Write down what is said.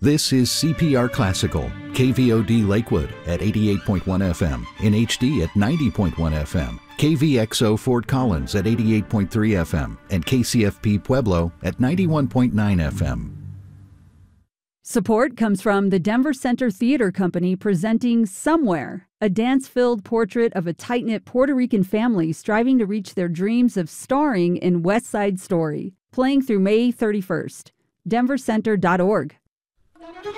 This is CPR Classical, KVOD Lakewood at 88.1 FM, in HD at 90.1 FM, KVXO Fort Collins at 88.3 FM, and KCFP Pueblo at 91.9 FM. Support comes from the Denver Center Theater Company presenting Somewhere, a dance-filled portrait of a tight-knit Puerto Rican family striving to reach their dreams of starring in West Side Story, playing through May 31st. denvercenter.org.